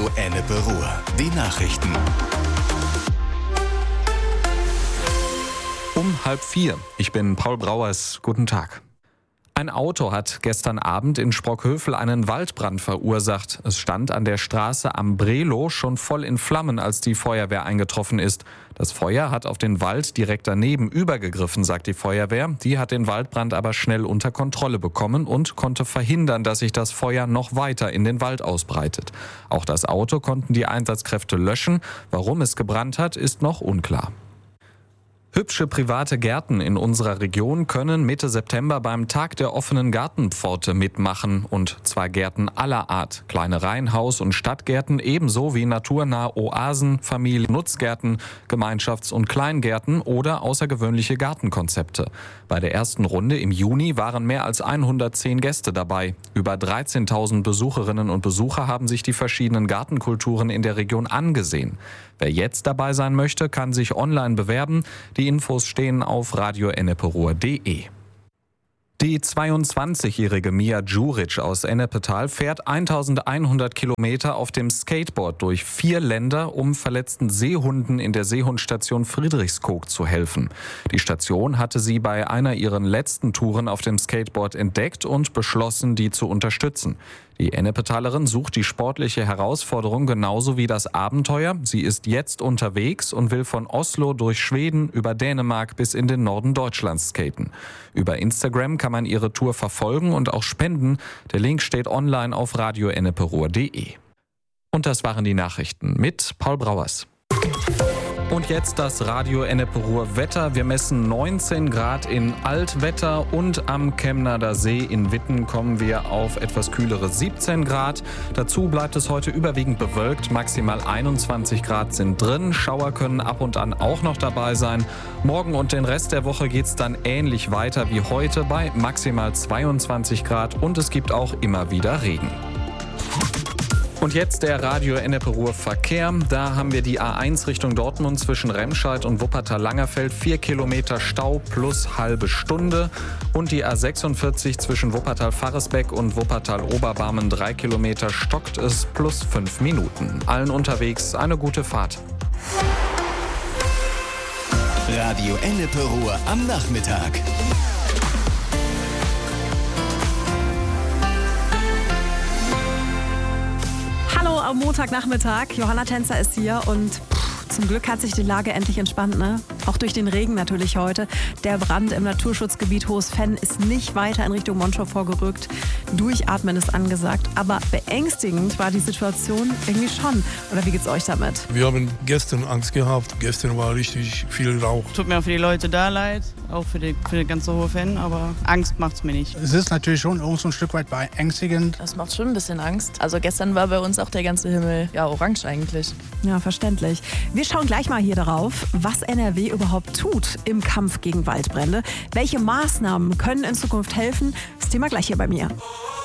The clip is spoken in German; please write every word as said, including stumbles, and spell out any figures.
Radio Ennepe Ruhr. Die Nachrichten. Um halb vier. Ich bin Paul Brauers. Guten Tag. Ein Auto hat gestern Abend in Sprockhövel einen Waldbrand verursacht. Es stand an der Straße am Brelo schon voll in Flammen, als die Feuerwehr eingetroffen ist. Das Feuer hat auf den Wald direkt daneben übergegriffen, sagt die Feuerwehr. Die hat den Waldbrand aber schnell unter Kontrolle bekommen und konnte verhindern, dass sich das Feuer noch weiter in den Wald ausbreitet. Auch das Auto konnten die Einsatzkräfte löschen. Warum es gebrannt hat, ist noch unklar. Hübsche private Gärten in unserer Region können Mitte September beim Tag der offenen Gartenpforte mitmachen. Und zwar Gärten aller Art. Kleine Reihenhaus- und Stadtgärten ebenso wie naturnahe Oasen, Familien, Nutzgärten, Gemeinschafts- und Kleingärten oder außergewöhnliche Gartenkonzepte. Bei der ersten Runde im Juni waren mehr als hundertzehn Gäste dabei. Über dreizehntausend Besucherinnen und Besucher haben sich die verschiedenen Gartenkulturen in der Region angesehen. Wer jetzt dabei sein möchte, kann sich online bewerben. Die Infos stehen auf radio ennepe ruhr punkt de. Die zweiundzwanzigjährige Mia Djuric aus Ennepetal fährt eintausendeinhundert Kilometer auf dem Skateboard durch vier Länder, um verletzten Seehunden in der Seehundstation Friedrichskoog zu helfen. Die Station hatte sie bei einer ihrer letzten Touren auf dem Skateboard entdeckt und beschlossen, die zu unterstützen. Die Ennepetalerin sucht die sportliche Herausforderung genauso wie das Abenteuer. Sie ist jetzt unterwegs und will von Oslo durch Schweden über Dänemark bis in den Norden Deutschlands skaten. Über Instagram kann man ihre Tour verfolgen und auch spenden. Der Link steht online auf radio ennepe ruhr punkt de. Und das waren die Nachrichten mit Paul Brauers. Und jetzt das Radio Ennepe Ruhr Wetter. Wir messen neunzehn Grad in Altwetter und am Chemnader See in Witten kommen wir auf etwas kühlere siebzehn Grad. Dazu bleibt es heute überwiegend bewölkt. Maximal einundzwanzig Grad sind drin. Schauer können ab und an auch noch dabei sein. Morgen und den Rest der Woche geht es dann ähnlich weiter wie heute bei maximal zweiundzwanzig Grad und es gibt auch immer wieder Regen. Und jetzt der Radio Ennepe Ruhr Verkehr. Da haben wir die A eins Richtung Dortmund zwischen Remscheid und Wuppertal-Langerfeld. Vier Kilometer Stau plus halbe Stunde. Und die A sechsundvierzig zwischen Wuppertal-Farresbeck und Wuppertal-Oberbarmen. Drei Kilometer stockt es plus fünf Minuten. Allen unterwegs eine gute Fahrt. Radio Ennepe Ruhr am Nachmittag. Hallo am Montagnachmittag, Johanna Tänzer ist hier und pff, zum Glück hat sich die Lage endlich entspannt, ne? Auch durch den Regen natürlich heute. Der Brand im Naturschutzgebiet Hohes Fenn ist nicht weiter in Richtung Monschau vorgerückt. Durchatmen ist angesagt, aber beängstigend war die Situation irgendwie schon. Oder wie geht's euch damit? Wir haben gestern Angst gehabt, gestern war richtig viel Rauch. Tut mir auch für die Leute da leid, auch für die, für die ganze Hohe Fenn, aber Angst macht's mir nicht. Es ist natürlich schon auch so ein Stück weit beängstigend. Das macht schon ein bisschen Angst. Also gestern war bei uns auch der ganze Himmel ja orange eigentlich. Ja, verständlich. Wir schauen gleich mal hier darauf, was N R W überhaupt tut im Kampf gegen Waldbrände. Welche Maßnahmen können in Zukunft helfen? Das Thema gleich hier bei mir.